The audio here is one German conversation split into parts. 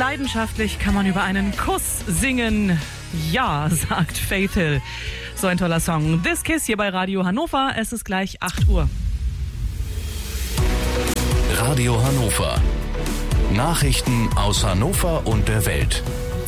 leidenschaftlich kann man über einen Kuss singen. Ja, sagt Faith Hill. So ein toller Song. This Kiss hier bei Radio Hannover. Es ist gleich 8 Uhr. Radio Hannover. Nachrichten aus Hannover und der Welt.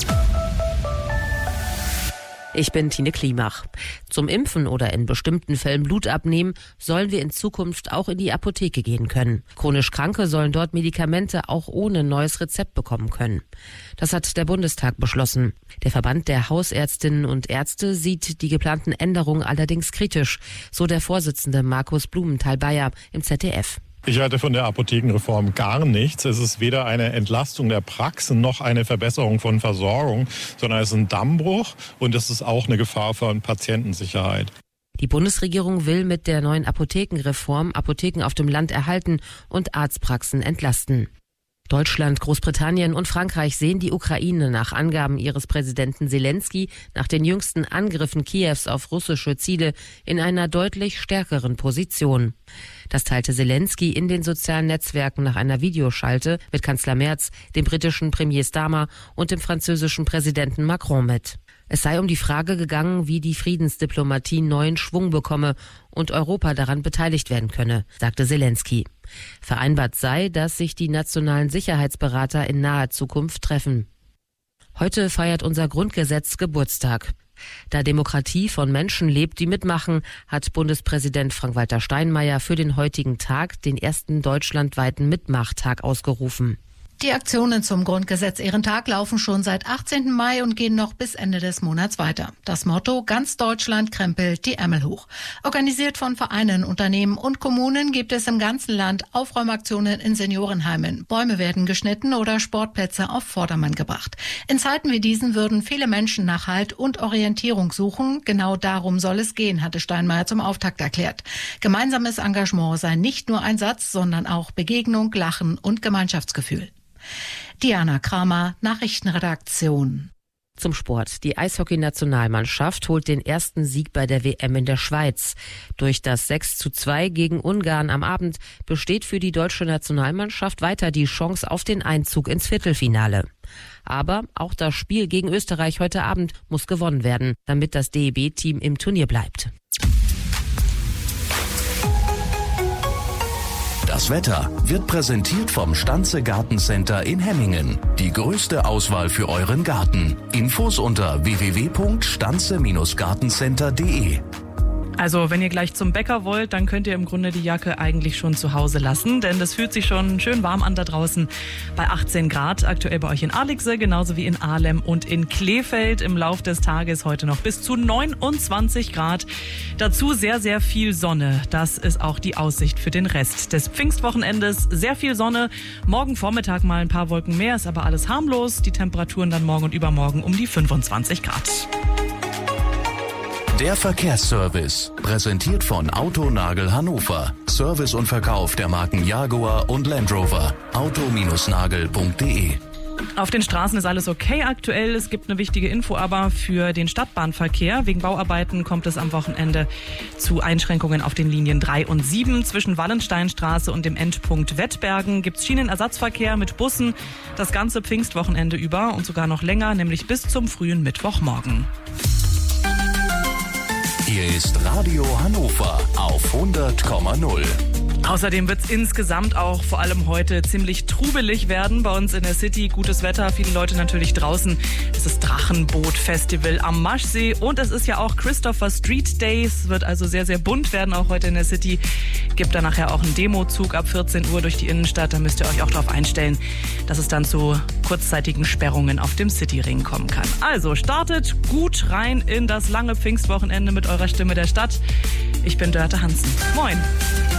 Ich bin Tine Klimach. Zum Impfen oder in bestimmten Fällen Blut abnehmen, sollen wir in Zukunft auch in die Apotheke gehen können. Chronisch Kranke sollen dort Medikamente auch ohne neues Rezept bekommen können. Das hat der Bundestag beschlossen. Der Verband der Hausärztinnen und Ärzte sieht die geplanten Änderungen allerdings kritisch, so der Vorsitzende Markus Blumenthal-Bayer im ZDF. Ich halte von der Apothekenreform gar nichts. Es ist weder eine Entlastung der Praxen noch eine Verbesserung von Versorgung, sondern es ist ein Dammbruch und es ist auch eine Gefahr für Patientensicherheit. Die Bundesregierung will mit der neuen Apothekenreform Apotheken auf dem Land erhalten und Arztpraxen entlasten. Deutschland, Großbritannien und Frankreich sehen die Ukraine nach Angaben ihres Präsidenten Selensky nach den jüngsten Angriffen Kiews auf russische Ziele in einer deutlich stärkeren Position. Das teilte Selensky in den sozialen Netzwerken nach einer Videoschalte mit Kanzler Merz, dem britischen Premier Starmer und dem französischen Präsidenten Macron mit. Es sei um die Frage gegangen, wie die Friedensdiplomatie neuen Schwung bekomme und Europa daran beteiligt werden könne, sagte Selensky. Vereinbart sei, dass sich die nationalen Sicherheitsberater in naher Zukunft treffen. Heute feiert unser Grundgesetz Geburtstag. Da Demokratie von Menschen lebt, die mitmachen, hat Bundespräsident Frank-Walter Steinmeier für den heutigen Tag den ersten deutschlandweiten Mitmachtag ausgerufen. Die Aktionen zum Grundgesetz-Ehrentag laufen schon seit 18. Mai und gehen noch bis Ende des Monats weiter. Das Motto: Ganz Deutschland krempelt die Ärmel hoch. Organisiert von Vereinen, Unternehmen und Kommunen gibt es im ganzen Land Aufräumaktionen in Seniorenheimen. Bäume werden geschnitten oder Sportplätze auf Vordermann gebracht. In Zeiten wie diesen würden viele Menschen nach Halt und Orientierung suchen. Genau darum soll es gehen, hatte Steinmeier zum Auftakt erklärt. Gemeinsames Engagement sei nicht nur ein Satz, sondern auch Begegnung, Lachen und Gemeinschaftsgefühl. Diana Kramer, Nachrichtenredaktion. Zum Sport. Die Eishockey-Nationalmannschaft holt den ersten Sieg bei der WM in der Schweiz. Durch das 6:2 gegen Ungarn am Abend besteht für die deutsche Nationalmannschaft weiter die Chance auf den Einzug ins Viertelfinale. Aber auch das Spiel gegen Österreich heute Abend muss gewonnen werden, damit das DEB-Team im Turnier bleibt. Das Wetter wird präsentiert vom Stanze Gartencenter in Hemmingen. Die größte Auswahl für euren Garten. Infos unter www.stanze-gartencenter.de. Also, wenn ihr gleich zum Bäcker wollt, dann könnt ihr im Grunde die Jacke eigentlich schon zu Hause lassen, denn das fühlt sich schon schön warm an da draußen bei 18 Grad. Aktuell bei euch in Aligse, genauso wie in Ahlem und in Kleefeld. Im Lauf des Tages heute noch bis zu 29 Grad. Dazu sehr, sehr viel Sonne. Das ist auch die Aussicht für den Rest des Pfingstwochenendes. Sehr viel Sonne. Morgen Vormittag mal ein paar Wolken mehr, ist aber alles harmlos. Die Temperaturen dann morgen und übermorgen um die 25 Grad. Der Verkehrsservice, präsentiert von Autonagel Hannover. Service und Verkauf der Marken Jaguar und Land Rover. auto-nagel.de. Auf den Straßen ist alles okay aktuell. Es gibt eine wichtige Info aber für den Stadtbahnverkehr. Wegen Bauarbeiten kommt es am Wochenende zu Einschränkungen auf den Linien 3 und 7. Zwischen Wallensteinstraße und dem Endpunkt Wettbergen gibt es Schienenersatzverkehr mit Bussen das ganze Pfingstwochenende über und sogar noch länger, nämlich bis zum frühen Mittwochmorgen. Hier ist Radio Hannover auf 100,0. Außerdem wird es insgesamt auch vor allem heute ziemlich trubelig werden bei uns in der City. Gutes Wetter, viele Leute natürlich draußen. Es ist Drachenboot-Festival am Maschsee und es ist ja auch Christopher Street Day. Es wird also sehr, sehr bunt werden auch heute in der City. Gibt da nachher auch einen Demozug ab 14 Uhr durch die Innenstadt. Da müsst ihr euch auch darauf einstellen, dass es dann zu kurzzeitigen Sperrungen auf dem Cityring kommen kann. Also startet gut rein in das lange Pfingstwochenende mit eurer Stimme der Stadt. Ich bin Dörte Hansen. Moin.